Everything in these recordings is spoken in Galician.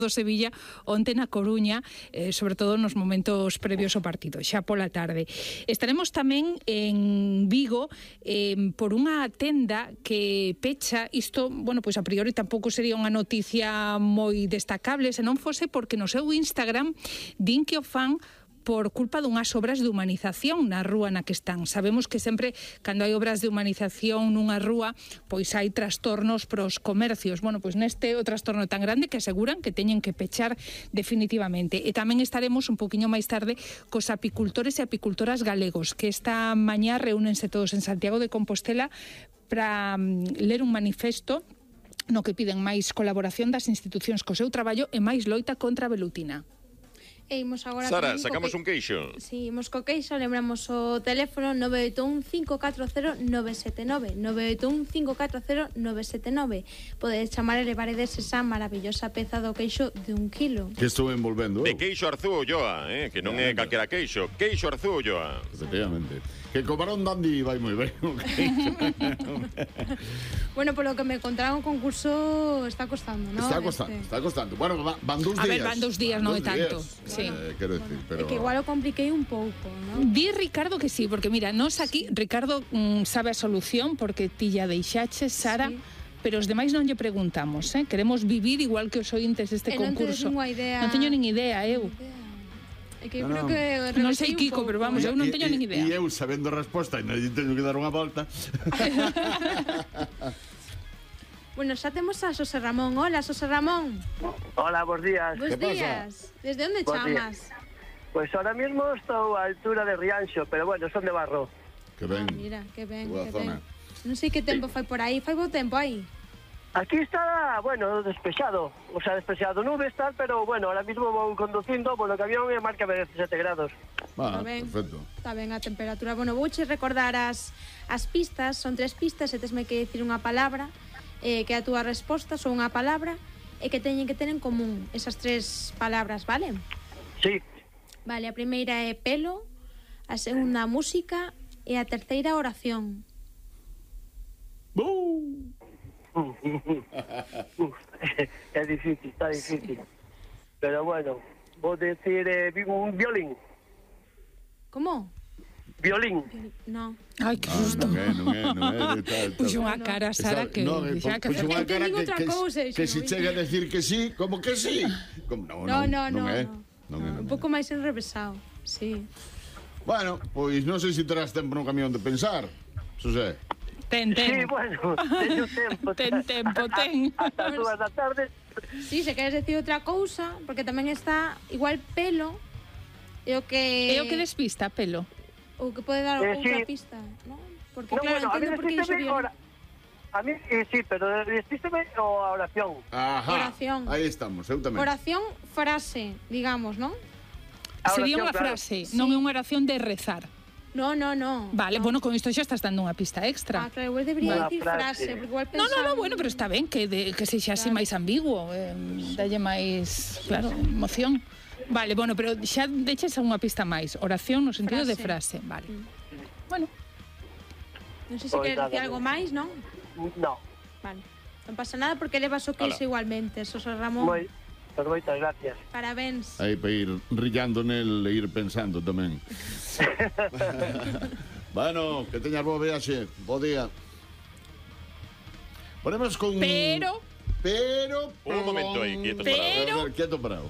do Sevilla onte na Coruña, sobre todo nos momentos previos ao partido, xa pola tarde. Estaremos tamén en Vigo por unha tenda que pecha, isto, bueno, pois a priori tampouco sería unha noticia moi destacable, se non fose porque no seu Instagram din que o fan por culpa dunhas obras de humanización na rúa na que están. Sabemos que sempre, cando hai obras de humanización nunha rúa, pois hai trastornos pros comercios. Bueno, pois neste o trastorno tan grande que aseguran que teñen que pechar definitivamente. E tamén estaremos un poquinho máis tarde cos apicultores e apicultoras galegos, que esta mañá reúnense todos en Santiago de Compostela para ler un manifesto no que piden máis colaboración das institucións co seu traballo e máis loita contra a velutina. E imos agora Sara, sacamos un queixo. Si, imos co queixo, lembramos o teléfono 981-540-979 981-540-979. Podedes chamar e levaredes esa maravillosa peza do queixo de 1 kilo. Que estou envolvendo. De queixo Arzú Ulloa, que non é calquera queixo. Queixo Arzú Ulloa. Efectivamente. Que cobarón dandy vai moi ben. Bueno, polo que me contaron o concurso está costando, ¿no? Está costando. Bueno, van 2 días. A ver, van 2 días, non é tanto. Sí. Quero decir, pero... É que igual o compliquei un pouco, ¿no? Di Ricardo que sí, porque mira, nos aquí, Ricardo sabe a solución, porque ti ya deixaches, Sara, sí. Pero os demais non lle preguntamos, queremos vivir igual que os ointes deste concurso. Non teño nin idea, eu. É que eu creo que... Non sei, Kiko, pero vamos, eu non teño nin idea. E eu, sabendo a resposta, e non teño que dar unha volta. Bueno, xa temos a Xosé Ramón. Hola, Xosé Ramón. Hola, bons días. Bos días. Desde onde chamas? Pues ahora mismo estou a altura de Rianxo, pero bueno, son de Barro. Que ben. Mira, que ben, Boa que zona. ben. Non sei que tempo fai por aí. Fai bo tempo aí? Aquí está, bueno, despexado. O sea, despexado nubes tal, pero bueno, ahora mismo vou conducindo polo camión e marca 17 grados. Perfecto. Está ben a temperatura. Bueno, vouche recordar as pistas. Son 3 pistas e tesme que dicir unha palabra que a túa resposta son unha palabra e que teñen que ter en común esas 3 palabras, vale? Sí. Vale, a primeira é pelo, a segunda música e a terceira oración. É difícil, está difícil. Pero bueno, vou decir un violín. Como? Violín. No. Ai, que susto. Non é. Puxo unha cara, Sara, que... Puxo unha cara que si chega a decir que sí, como que sí. Non é. Un pouco máis enrevesado, sí. Bueno, pois non sei se terás tempo no camión de pensar, Xosé. Ten. Sí, bueno, teño tempo. Ten. Hasta as 2 da tarde. Sí, se queres decir outra cousa, porque tamén está igual pelo, e o que... E o que despista, pelo? O que pode dar outra sí. pista, ¿no? Porque No, claro, bueno, entendo por que dixo violín. A mí sí, pero despísteme a oración. Ajá. Oración. Aí estamos, eu tamén. Oración, frase, digamos, ¿non? Sería unha frase, non é unha oración de rezar. No. Vale, bueno, con isto xa estás dando unha pista extra. Claro, igual debería decir frase, porque igual pensaba... No, bueno, pero está ben que sexa así máis ambiguo, dalle máis, claro, emoción. Vale, bueno, pero xa deches unha pista máis, oración no sentido de frase, vale. Bueno. Non sei se queres decir algo máis, non? No. Vale, non pasa nada porque levas o queixo igualmente, Xosé Ramón. Pues moitas gracias. Parabéns. Aí para ir rillando nel e ir pensando tamén. Bueno, que teñas boa viaxe, bo día. Ponemos con... Pero... Un momento aí, quieto parado. Quieto parado.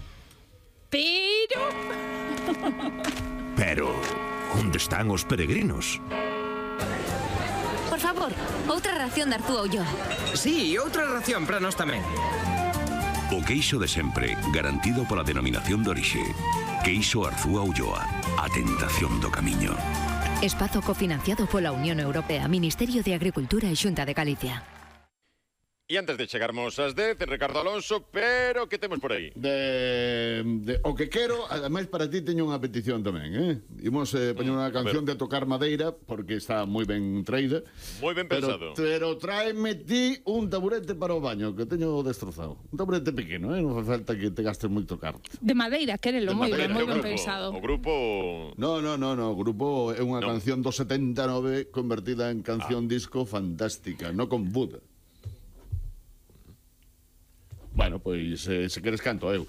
Pero, onde están os peregrinos? Por favor, outra ración de Arzú Ulloa. Sí, outra ración para nós tamén. O queixo de sempre, garantido pola denominación de orixe. Queixo Arzú Ulloa, a tentación do camiño. Espazo cofinanciado pola Unión Europea, Ministerio de Agricultura e Xunta de Galicia. E antes de chegarmos ás 10, Ricardo Alonso, pero que temos por aí? O que quero, ademais para ti teño unha petición tamén, Imos poñer unha canción de tocar madeira, porque está moi ben traída. Moi ben pensado. Pero tráeme ti un taburete para o baño, que teño destrozado. Un taburete pequeno, non fai falta que te gastes moito carto. De madeira, quérelo, moi ben pensado. O grupo... No, o grupo é unha canción do 79 convertida en canción disco fantástica, no con Buda. Bueno, pois, se queres canto eu.